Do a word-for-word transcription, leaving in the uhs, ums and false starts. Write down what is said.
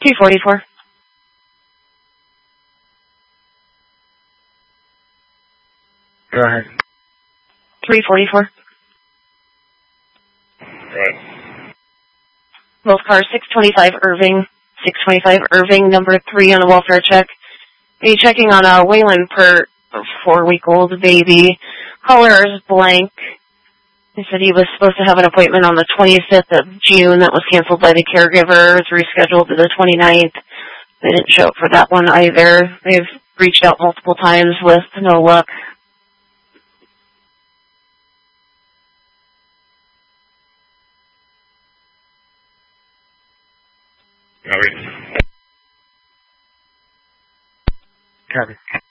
two forty-four. Go ahead. three forty-four. Right. Both cars, six twenty-five Irving. six twenty-five Irving, number three on a welfare check. Are you checking on a Wayland Pert, a four-week-old baby? Caller is blank. He said he was supposed to have an appointment on the twenty-fifth of June. That was canceled by the caregiver. It's rescheduled to the twenty-ninth. They didn't show up for that one either. They've reached out multiple times with no luck. Copy. Copy.